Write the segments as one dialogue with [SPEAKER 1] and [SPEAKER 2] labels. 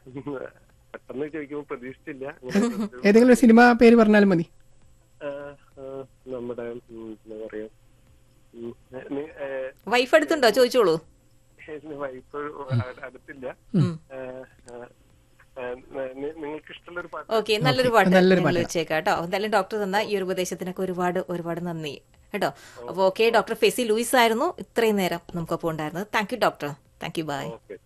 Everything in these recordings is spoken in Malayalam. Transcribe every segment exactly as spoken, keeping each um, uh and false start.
[SPEAKER 1] പെട്ടെന്ന് ചോദിക്കുമ്പോൾ പ്രതീക്ഷിച്ചില്ല.
[SPEAKER 2] ഏതെങ്കിലും ഒരു സിനിമ പേര് പറഞ്ഞാലും മതി.
[SPEAKER 1] നമ്മുടെ എന്താ പറയാ,
[SPEAKER 3] വൈഫ് അടുത്തുണ്ടോ ചോദിച്ചോളൂ.
[SPEAKER 1] വൈഫ് അടുത്തില്ല. നിങ്ങൾക്ക് ഇഷ്ടമുള്ള ഒരു പാട്ട്.
[SPEAKER 3] ഓക്കെ, നല്ലൊരു പാട്ട് ഞങ്ങൾ വെച്ചേക്കാം കേട്ടോ. എന്തായാലും ഡോക്ടർ തന്ന ഈ ഒരു ഉപദേശത്തിനൊക്കെ ഒരുപാട് ഒരുപാട് നന്ദി കേട്ടോ. അപ്പൊ ഓക്കെ, ഡോക്ടർ ഫെസി ലൂയിസ് ആയിരുന്നു ഇത്രയും നേരം നമുക്കൊപ്പം ഉണ്ടായിരുന്നത്. Thank you doctor. Thank you. By.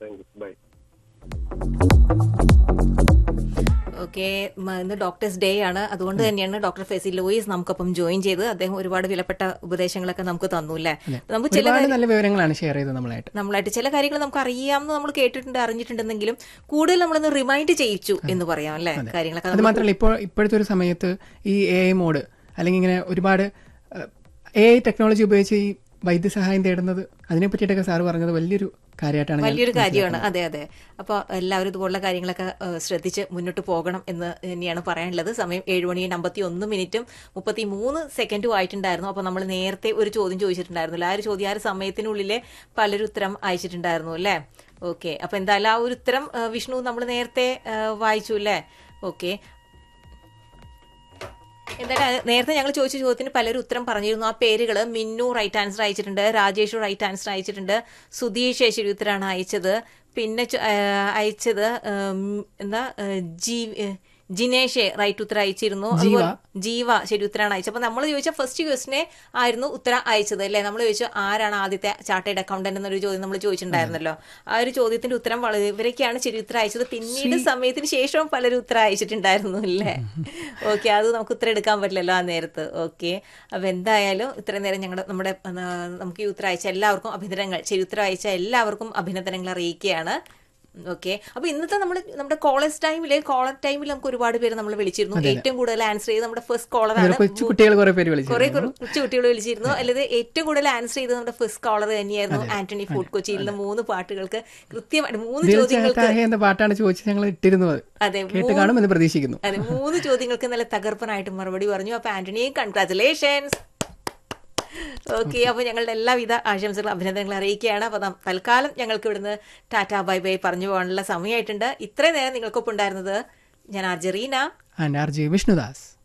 [SPEAKER 3] Okay, ഇന്ന് ഡോക്ടേഴ്സ് ഡേ ആണ്. അതുകൊണ്ട് തന്നെയാണ് ഡോക്ടർ ഫെസി ലൂയിസ് നമുക്കൊപ്പം ജോയിൻ ചെയ്തത്. അദ്ദേഹം ഒരുപാട് വിലപ്പെട്ട ഉപദേശങ്ങളൊക്കെ നമുക്ക് തന്നു അല്ലേ. നമുക്ക് ചില
[SPEAKER 2] നല്ല വിവരങ്ങളാണ് ഷെയർ ചെയ്തത് നമ്മളായിട്ട്
[SPEAKER 3] നമ്മളായിട്ട് ചില കാര്യങ്ങൾ നമുക്ക് അറിയാമെന്ന് നമ്മൾ കേട്ടിട്ടുണ്ട്, അറിഞ്ഞിട്ടുണ്ടെങ്കിലും കൂടുതൽ നമ്മളൊന്ന് റിമൈൻഡ് ചെയ്യിച്ചു എന്ന് പറയാം അല്ലെ കാര്യങ്ങളൊക്കെ.
[SPEAKER 2] അത് മാത്രമല്ല, ഇപ്പോൾ ഇപ്പോഴത്തെ ഒരു സമയത്ത് ഈ എ ഐ മോഡ് അല്ലെങ്കിൽ ഇങ്ങനെ ഒരുപാട് എ ഐ ടെക്നോളജി ഉപയോഗിച്ച് ഈ വൈദ്യസഹായം തേടുന്നത്, അതിനെ പറ്റിയിട്ടൊക്കെ സാറ് പറഞ്ഞത് വലിയൊരു കാര്യമായിട്ടാണ്,
[SPEAKER 3] വലിയൊരു കാര്യമാണ്. അതെ അതെ. അപ്പോൾ എല്ലാവരും ഇതുപോലുള്ള കാര്യങ്ങളൊക്കെ ശ്രദ്ധിച്ച് മുന്നോട്ട് പോകണം എന്ന് തന്നെയാണ് പറയാനുള്ളത്. സമയം ഏഴ് മണി അമ്പത്തി ഒന്ന് മിനിറ്റും മുപ്പത്തി മൂന്ന് സെക്കൻഡും ആയിട്ടുണ്ടായിരുന്നു. അപ്പോൾ നമ്മൾ നേരത്തെ ഒരു ചോദ്യം ചോദിച്ചിട്ടുണ്ടായിരുന്നില്ല. ആ ഒരു ചോദ്യം ആ ഒരു സമയത്തിനുള്ളിൽ പലരും ഉത്തരം അയച്ചിട്ടുണ്ടായിരുന്നു അല്ലേ. ഓക്കെ, അപ്പോൾ എന്തായാലും ആ ഒരു ഉത്തരം വിഷ്ണു നമ്മൾ നേരത്തെ വായിച്ചു അല്ലേ. ഓക്കെ, എന്തായാലും നേരത്തെ ഞങ്ങൾ ചോദിച്ച ചോദ്യത്തിന് പലരും ഉത്തരം പറഞ്ഞിരുന്നു. ആ പേരുകൾ മിന്നു റൈറ്റ് ആൻസർ അയച്ചിട്ടുണ്ട്, രാജേഷ് റൈറ്റ് ആൻസർ അയച്ചിട്ടുണ്ട്, സുധീഷ് ശരി ഉത്തരമാണ് അയച്ചത്. പിന്നെ അയച്ചത് എന്താ ജി ജിനേഷ് റൈറ്റ് ഉത്തരം അയച്ചിരുന്നു. അതുപോലെ ജീവ ശരി ഉത്തരമാണ് അയച്ചത്. അപ്പൊ നമ്മൾ ചോദിച്ച ഫസ്റ്റ് ക്വസ്റ്റിനെ ആയിരുന്നു ഉത്തരം അയച്ചത് അല്ലേ. നമ്മൾ ചോദിച്ചു ആരാണ് ആദ്യത്തെ ചാർട്ടേഡ് അക്കൗണ്ടന്റ് എന്നൊരു ചോദ്യം നമ്മൾ ചോദിച്ചിട്ടുണ്ടായിരുന്നല്ലോ. ആ ഒരു ചോദ്യത്തിന്റെ ഉത്തരം വളരെ ഇവരൊക്കെയാണ് ശരി ഉത്തരം അയച്ചത്. പിന്നീട് സമയത്തിന് ശേഷവും പലരും ഉത്തരം അയച്ചിട്ടുണ്ടായിരുന്നു അല്ലേ. ഓക്കെ, അത് നമുക്ക് ഉത്തരം എടുക്കാൻ പറ്റില്ലല്ലോ ആ നേരത്ത്. ഓക്കെ, അപ്പൊ എന്തായാലും ഇത്രയും നേരം ഞങ്ങളുടെ നമ്മുടെ നമുക്ക് ഈ ഉത്തരം അയച്ച എല്ലാവർക്കും അഭിനന്ദനങ്ങൾ, ശരി ഉത്തരം അയച്ച എല്ലാവർക്കും അഭിനന്ദനങ്ങൾ അറിയിക്കുകയാണ്. ഓക്കെ, അപ്പൊ ഇന്നത്തെ നമ്മുടെ നമ്മുടെ കോളേജ് ടൈമില് കോളർ ടൈമിൽ നമുക്ക് ഒരുപാട് പേര് നമ്മൾ വിളിച്ചിരുന്നു. ഏറ്റവും കൂടുതൽ ആൻസർ ചെയ്ത് നമ്മുടെ ഫസ്റ്റ് കോളറാണ്.
[SPEAKER 2] കുട്ടികൾ കുറെ
[SPEAKER 3] കൊച്ചുകുട്ടികൾ വിളിച്ചിരുന്നു. അല്ലാതെ ഏറ്റവും കൂടുതൽ ആൻസർ ചെയ്ത് നമ്മുടെ ഫസ്റ്റ് കോളർ തന്നെയായിരുന്നു ആന്റണി ഫുഡ് കൊച്ചിയിൽ നിന്ന്. മൂന്ന് പാട്ടുകൾക്ക് കൃത്യമായിട്ട് മൂന്ന് ചോദ്യങ്ങൾക്ക്
[SPEAKER 2] പാട്ടാണ് ചോദിച്ചത്, ഞങ്ങൾ ഇട്ടിരുന്നത്.
[SPEAKER 3] അതെ,
[SPEAKER 2] കാണുമെന്ന് പ്രതീക്ഷിക്കുന്നു.
[SPEAKER 3] അതെ, മൂന്ന് ചോദ്യങ്ങൾക്ക് നല്ല തകർപ്പനായിട്ട് മറുപടി പറഞ്ഞു. അപ്പൊ ആന്റണി, കൺഗ്രാറ്റുലേഷൻസ്. ഓക്കെ, അപ്പോൾ ഞങ്ങളുടെ എല്ലാവിധ ആശംസകളും അഭിനന്ദനങ്ങളും അറിയിക്കുകയാണ്. അപ്പോൾ തൽക്കാലം ഞങ്ങൾക്ക് ഇവിടുന്ന് ടാറ്റ ബൈ ബൈ പറഞ്ഞു പോകാനുള്ള സമയമായിട്ടുണ്ട്. ഇത്രയും നേരം നിങ്ങൾക്കൊപ്പം ഉണ്ടായിരുന്നത് ഞാൻ R J Reena,
[SPEAKER 2] R J Vishnudas.